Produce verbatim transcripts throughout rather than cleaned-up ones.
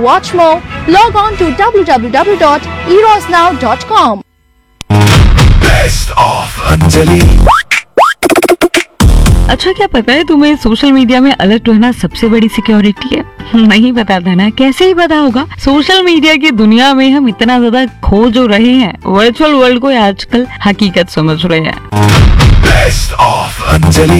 watch more, log on to w w w dot eros now dot com. Best of Anjali. अच्छा, क्या पता है तुम्हें सोशल मीडिया में अलर्ट रहना सबसे बड़ी सिक्योरिटी है? नहीं पता था ना? कैसे ही पता होगा? सोशल मीडिया की दुनिया में हम इतना ज्यादा खो जो रहे हैं, वर्चुअल वर्ल्ड को आजकल हकीकत समझ रहे हैं। Best of Anjali.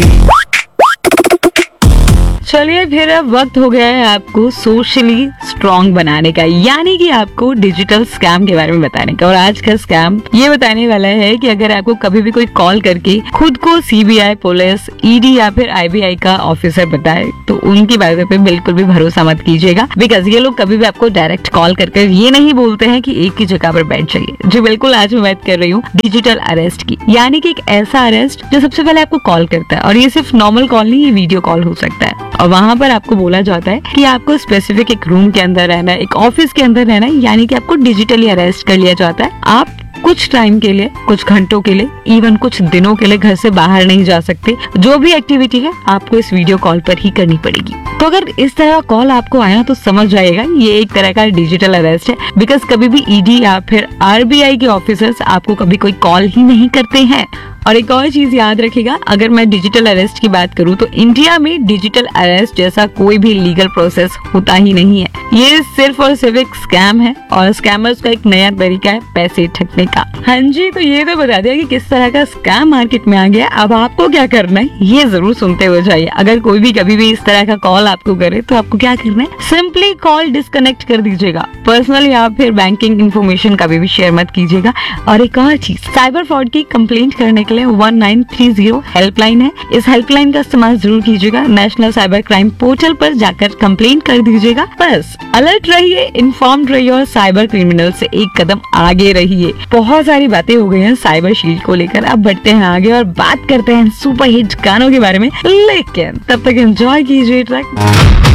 चलिए फिर अब वक्त हो गया है आपको सोशली स्ट्रॉन्ग बनाने का, यानी कि आपको डिजिटल स्कैम के बारे में बताने का। और आज का स्कैम ये बताने वाला है कि अगर आपको कभी भी कोई कॉल करके खुद को सीबीआई, पुलिस, ईडी या फिर आईबीआई का ऑफिसर बताए तो उनकी बातों पे बिल्कुल भी भरोसा मत कीजिएगा, बिकॉज ये लोग कभी भी आपको डायरेक्ट कॉल करके ये नहीं बोलते हैं कि एक ही जगह पर बैठ जाइए। जी बिल्कुल, आज मैं बात कर रही हूँ डिजिटल अरेस्ट की, यानी कि एक ऐसा अरेस्ट जो सबसे पहले आपको कॉल करता है, और ये सिर्फ नॉर्मल कॉल नहीं, ये वीडियो कॉल हो सकता है। और वहाँ पर आपको बोला जाता है कि आपको स्पेसिफिक एक रूम के अंदर रहना है, एक ऑफिस के अंदर रहना है, यानी कि आपको डिजिटली अरेस्ट कर लिया जाता है। आप कुछ टाइम के लिए, कुछ घंटों के लिए, इवन कुछ दिनों के लिए घर से बाहर नहीं जा सकते। जो भी एक्टिविटी है आपको इस वीडियो कॉल पर ही करनी पड़ेगी। तो अगर इस तरह कॉल आपको आया तो समझ जाएगा ये एक तरह का डिजिटल अरेस्ट है, बिकॉज कभी भी ईडी या फिर आरबीआई के ऑफिसर्स आपको कभी कोई कॉल ही नहीं करते हैं। और एक और चीज याद रखिएगा, अगर मैं डिजिटल अरेस्ट की बात करूं तो इंडिया में डिजिटल अरेस्ट जैसा कोई भी लीगल प्रोसेस होता ही नहीं है। ये सिर्फ और सिर्फ एक स्कैम है, और स्कैमर्स का एक नया तरीका है पैसे ठगने का। हाँ जी, तो ये तो बता दिया कि किस तरह का स्कैम मार्केट में आ गया। अब आपको क्या करना है ये जरूर सुनते हो जाइए। अगर कोई भी कभी भी इस तरह का कॉल आपको करे तो आपको क्या करना है, सिंपली कॉल डिस्कनेक्ट कर दीजिएगा। पर्सनल या फिर बैंकिंग इंफॉर्मेशन कभी भी शेयर मत कीजिएगा। और एक और चीज, साइबर फ्रॉड की कंप्लेंट करने के लिए one nine three zero helpline है, इस हेल्पलाइन का इस्तेमाल जरूर कीजिएगा। नेशनल साइबर क्राइम पोर्टल पर जाकर कंप्लेंट कर दीजिएगा। बस अलर्ट रहिए, इन्फॉर्म्ड रहिए और साइबर क्रिमिनल से एक कदम आगे रहिए। बहुत सारी बातें हो गई हैं साइबर शील्ड को लेकर, अब बढ़ते हैं आगे और बात करते हैं सुपर हिट गानों के बारे में, लेकिन तब तक एंजॉय कीजिए ट्रैक।